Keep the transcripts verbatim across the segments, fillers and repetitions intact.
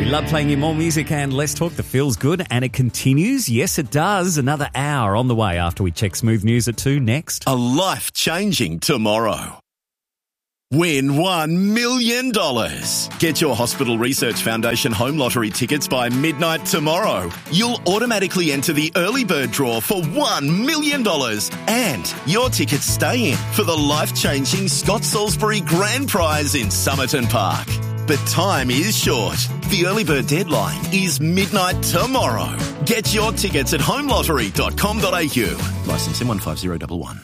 Love playing you more music and less talk that feels good, and it continues. Yes, it does. Another hour on the way after we check Smooth News at two next. A life-changing tomorrow. Win one million dollars. Get your Hospital Research Foundation home lottery tickets by midnight tomorrow. You'll automatically enter the early bird draw for one million dollars. And your tickets stay in for the life-changing Scott Salisbury Grand Prize in Somerton Park. But time is short. The early bird deadline is midnight tomorrow. Get your tickets at home lottery dot com dot a u. Licence M one five zero one one.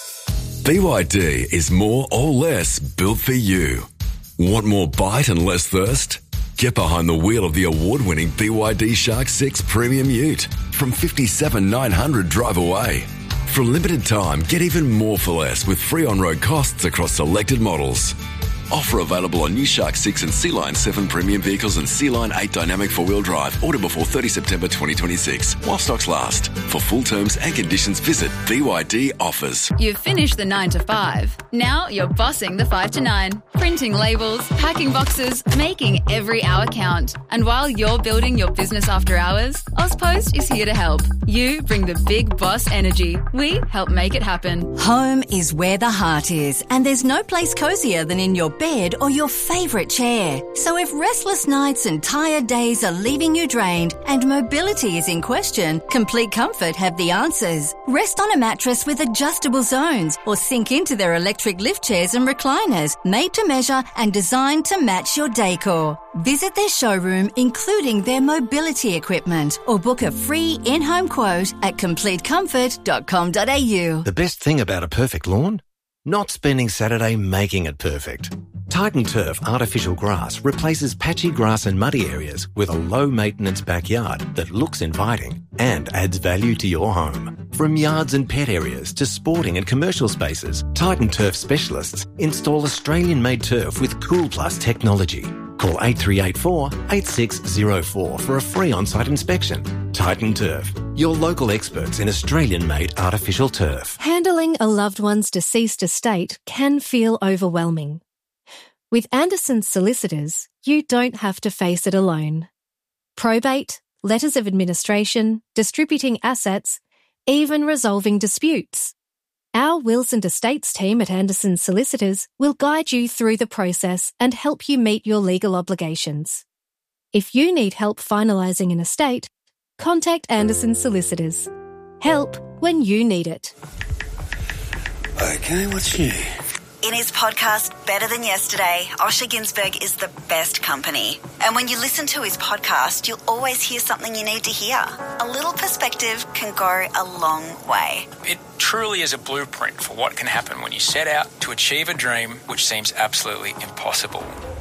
B Y D is more or less built for you. Want more bite and less thirst? Get behind the wheel of the award-winning B Y D Shark six Premium Ute from fifty-seven thousand nine hundred drive away. For a limited time, get even more for less with free on-road costs across selected models. Offer available on new Shark six and Sea Line seven premium vehicles and Sea Line eight dynamic four-wheel drive. Order before thirtieth September twenty twenty-six. While stocks last. For full terms and conditions, visit B Y D Offers. You've finished the nine to five. Now you're bossing the five to nine. Printing labels, packing boxes, making every hour count. And while you're building your business after hours, Ozpost is here to help. You bring the big boss energy. We help make it happen. Home is where the heart is, and there's no place cozier than in your bed or your favourite chair. So if restless nights and tired days are leaving you drained and mobility is in question, Complete Comfort have the answers. Rest on a mattress with adjustable zones or sink into their electric lift chairs and recliners, made to measure and designed to match your decor. Visit their showroom, including their mobility equipment, or book a free in-home quote at complete comfort dot com dot a u. The best thing about a perfect lawn? Not spending Saturday making it perfect. Titan Turf Artificial Grass replaces patchy grass and muddy areas with a low-maintenance backyard that looks inviting and adds value to your home. From yards and pet areas to sporting and commercial spaces, Titan Turf specialists install Australian-made turf with Cool Plus technology. Call eight three eight four, eight six zero four for a free on-site inspection. Titan Turf, your local experts in Australian-made artificial turf. Handling a loved one's deceased estate can feel overwhelming. With Anderson's Solicitors, you don't have to face it alone. Probate, letters of administration, distributing assets, even resolving disputes. Our Wills and Estates team at Anderson's Solicitors will guide you through the process and help you meet your legal obligations. If you need help finalising an estate, contact Anderson's Solicitors. Help when you need it. Okay, what's new? In his podcast, Better Than Yesterday, Osher Ginsberg is the best company. And when you listen to his podcast, you'll always hear something you need to hear. A little perspective can go a long way. It truly is a blueprint for what can happen when you set out to achieve a dream which seems absolutely impossible.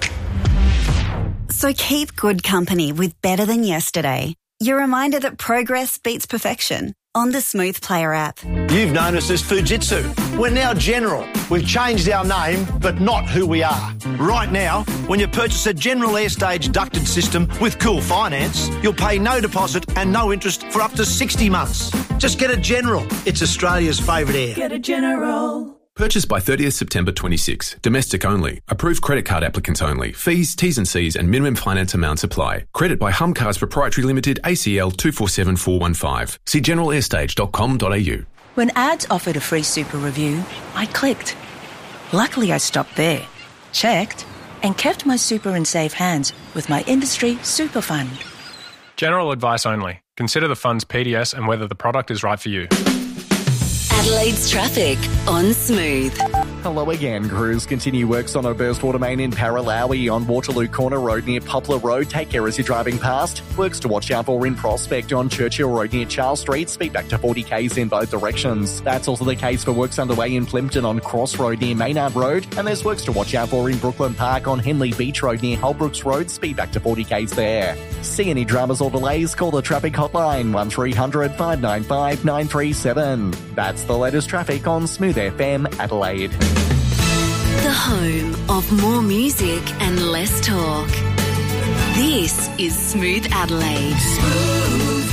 So keep good company with Better Than Yesterday. Your reminder that progress beats perfection on the Smooth Player app. You've known us as Fujitsu. We're now General. We've changed our name, but not who we are. Right now, when you purchase a General Airstage ducted system with Cool Finance, you'll pay no deposit and no interest for up to sixty months. Just get a General. It's Australia's favourite air. Get a General. Purchased by thirtieth September twenty-six. Domestic only. Approved credit card applicants only. Fees, T's and C's and minimum finance amounts apply. Credit by Humcars Proprietary Limited, A C L two four seven four one five. See general airstage dot com dot a u. When ads offered a free super review, I clicked. Luckily, I stopped there, checked, and kept my super in safe hands with my industry super fund. General advice only. Consider the fund's P D S and whether the product is right for you. Adelaide's traffic on Smooth. Hello again. Crews continue works on a burst water main in Paralawi on Waterloo Corner Road near Poplar Road. Take care as you're driving past. Works to watch out for in Prospect on Churchill Road near Charles Street. Speed back to forty k's in both directions. That's also the case for works underway in Plimpton on Cross Road near Maynard Road. And there's works to watch out for in Brooklyn Park on Henley Beach Road near Holbrooks Road. Speed back to forty k's there. See any dramas or delays? Call the traffic hotline one three hundred, five nine five, nine three seven. That's the latest traffic on Smooth F M Adelaide. The home of more music and less talk. This is Smooth Adelaide. Smooth.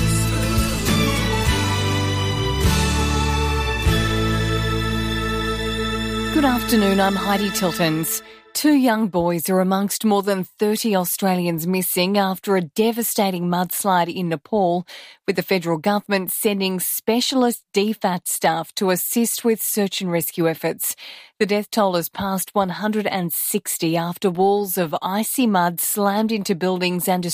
Good afternoon, I'm Heidi Tiltons. Two young boys are amongst more than thirty Australians missing after a devastating mudslide in Nepal, with the federal government sending specialist D FAT staff to assist with search and rescue efforts. The death toll has passed one hundred sixty after walls of icy mud slammed into buildings and